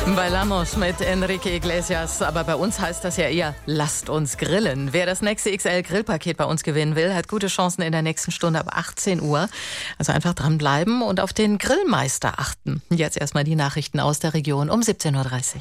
Bailamos mit Enrique Iglesias, aber bei uns heißt das ja eher, lasst uns grillen. Wer das nächste XL-Grillpaket bei uns gewinnen will, hat gute Chancen in der nächsten Stunde ab 18 Uhr. Also einfach dranbleiben und auf den Grillmeister achten. Jetzt erstmal die Nachrichten aus der Region um 17.30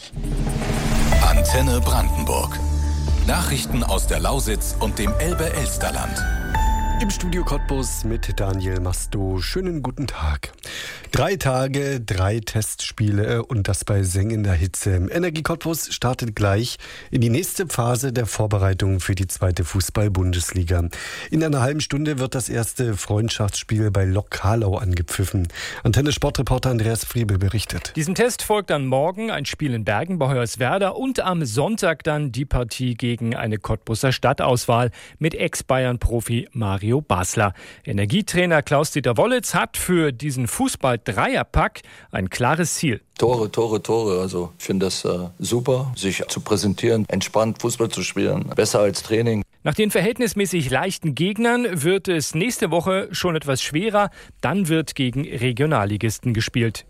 Uhr. Antenne Brandenburg. Nachrichten aus der Lausitz und dem Elbe-Elsterland. Im Studio Cottbus mit Daniel Masto. Schönen guten Tag. 3 Tage, 3 Testspiele und das bei sengender Hitze. Energie Cottbus startet gleich in die nächste Phase der Vorbereitung für die 2. Fußball-Bundesliga. In einer halben Stunde wird das erste Freundschaftsspiel bei Lok Harlau angepfiffen. Antenne-Sportreporter Andreas Friebel berichtet. Diesem Test folgt dann morgen ein Spiel in Bergen bei Hoyerswerda und am Sonntag dann die Partie gegen eine Cottbuser Stadtauswahl mit Ex-Bayern-Profi Mario Basler. Energietrainer Klaus-Dieter Wollitz hat für diesen Fußball-Dreierpack ein klares Ziel. Tore. Also ich finde das super, sich zu präsentieren, entspannt Fußball zu spielen, besser als Training. Nach den verhältnismäßig leichten Gegnern wird es nächste Woche schon etwas schwerer. Dann wird gegen Regionalligisten gespielt.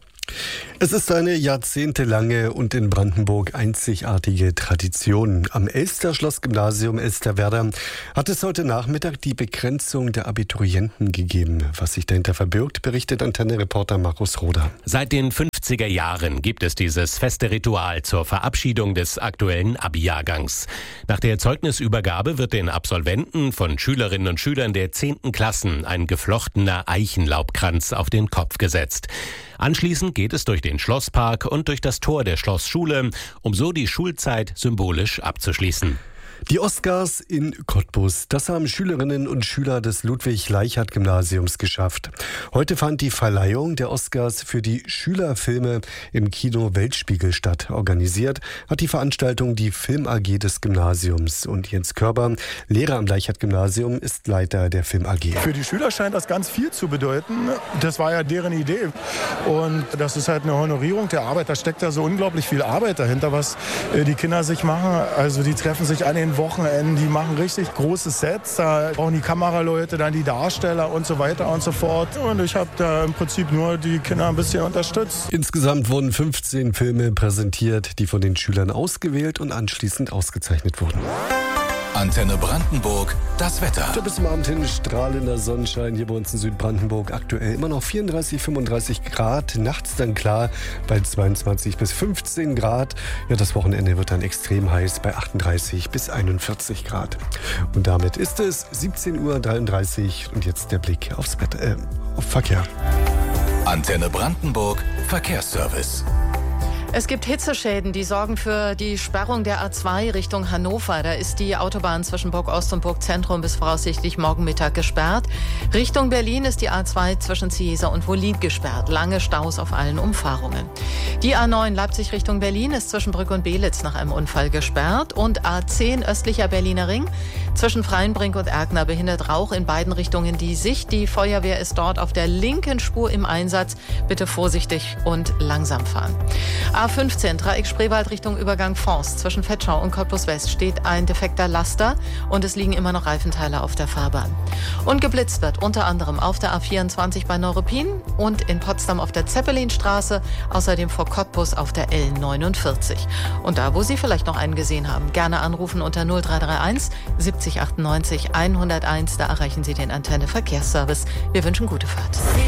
Es ist eine jahrzehntelange und in Brandenburg einzigartige Tradition. Am Elster-Schloss-Gymnasium Elsterwerda hat es heute Nachmittag die Begrenzung der Abiturienten gegeben. Was sich dahinter verbirgt, berichtet Antenne-Reporter Markus Roder. Seit den 50er Jahren gibt es dieses feste Ritual zur Verabschiedung des aktuellen Abi-Jahrgangs. Nach der Zeugnisübergabe wird den Absolventen von Schülerinnen und Schülern der 10. Klassen ein geflochtener Eichenlaubkranz auf den Kopf gesetzt. Anschließend geht es durch den Schlosspark und durch das Tor der Schlossschule, um so die Schulzeit symbolisch abzuschließen. Die Oscars in Cottbus, das haben Schülerinnen und Schüler des Ludwig-Leichhardt-Gymnasiums geschafft. Heute fand die Verleihung der Oscars für die Schülerfilme im Kino Weltspiegel statt. Organisiert hat die Veranstaltung die Film AG des Gymnasiums. Und Jens Körber, Lehrer am Leichhardt-Gymnasium, ist Leiter der Film AG. Für die Schüler scheint das ganz viel zu bedeuten. Das war ja deren Idee. Und das ist halt eine Honorierung der Arbeit. Da steckt ja so unglaublich viel Arbeit dahinter, was die Kinder sich machen. Also die treffen sich an den Wochenenden, die machen richtig große Sets, da brauchen die Kameraleute, dann die Darsteller und so weiter und so fort. Und ich habe da im Prinzip nur die Kinder ein bisschen unterstützt. Insgesamt wurden 15 Filme präsentiert, die von den Schülern ausgewählt und anschließend ausgezeichnet wurden. Antenne Brandenburg, das Wetter. Bis zum Abend hin strahlender Sonnenschein hier bei uns in Südbrandenburg. Aktuell immer noch 34, 35 Grad. Nachts dann klar bei 22 bis 15 Grad. Ja, das Wochenende wird dann extrem heiß bei 38 bis 41 Grad. Und damit ist es 17.33 Uhr und jetzt der Blick auf Verkehr. Antenne Brandenburg, Verkehrsservice. Es gibt Hitzeschäden, die sorgen für die Sperrung der A2 Richtung Hannover. Da ist die Autobahn zwischen Burg Ost und Burg Zentrum bis voraussichtlich morgen Mittag gesperrt. Richtung Berlin ist die A2 zwischen Ciesa und Wollin gesperrt. Lange Staus auf allen Umfahrungen. Die A9 Leipzig Richtung Berlin ist zwischen Brück und Belitz nach einem Unfall gesperrt. Und A10 östlicher Berliner Ring zwischen Freienbrink und Erkner behindert Rauch in beiden Richtungen die Sicht. Die Feuerwehr ist dort auf der linken Spur im Einsatz. Bitte vorsichtig und langsam fahren. A15 Dreieck Spreewald Richtung Übergang Forst. Zwischen Vetschau und Cottbus West steht ein defekter Laster und es liegen immer noch Reifenteile auf der Fahrbahn. Und geblitzt wird unter anderem auf der A24 bei Neuruppin und in Potsdam auf der Zeppelinstraße, außerdem vor Cottbus auf der L49. Und da, wo Sie vielleicht noch einen gesehen haben, gerne anrufen unter 0331 70 98 101. Da erreichen Sie den Antenne Verkehrsservice. Wir wünschen gute Fahrt.